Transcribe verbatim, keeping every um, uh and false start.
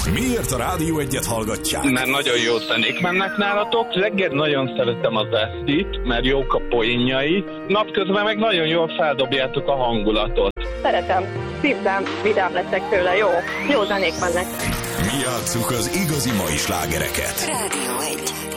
Miért a Rádió Egyet hallgatják? Mert nagyon jó zenék mennek nálatok. Reggel nagyon szeretem az esztit, mert jók a poénjai. Napközben meg nagyon jól feldobjátok a hangulatot. Szeretem. Szívdám, vidám leszek tőle. Jó. Jó zenék mennek. Mi játsszuk az igazi mai slágereket. Rádió Egy.